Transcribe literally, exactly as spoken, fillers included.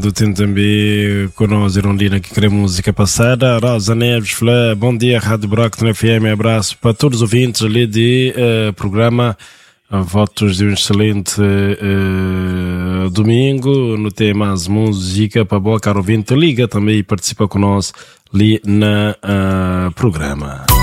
do Tintambi, com nós, Irondina, que queremos música passada. Rosa Neves, Flá, bom dia, Rádio Brock, no F M, abraço para todos os ouvintes ali de uh, programa. Votos de um excelente uh, domingo. No tem mais música para boa, caro ouvinte. Liga também e participa conosco ali na uh, programa.